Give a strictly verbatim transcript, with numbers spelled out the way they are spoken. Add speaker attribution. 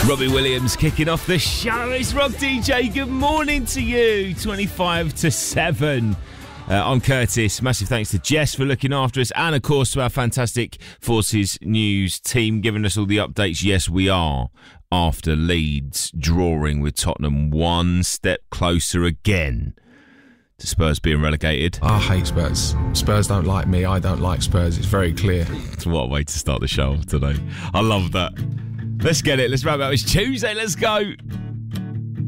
Speaker 1: Robbie Williams kicking off the show. It's Rock D J. Good morning to you. twenty-five to seven. Uh, I'm Curtis. Massive thanks to Jess for looking after us, and of course to our fantastic Forces News team giving us all the updates. Yes, we are after Leeds drawing with Tottenham, one step closer again to Spurs being relegated.
Speaker 2: I hate Spurs. Spurs don't like me. I don't like Spurs. It's very clear.
Speaker 1: What a way to start the show today. I love that. Let's get it. Let's wrap up. It's Tuesday. Let's go.